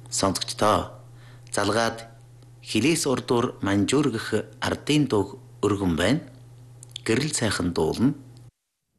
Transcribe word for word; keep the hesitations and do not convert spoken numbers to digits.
Сонсогчдоо залгаад хилээс урдуур манжуургах ардын дууг өргөн байна. Гэрэл сайхан дуулна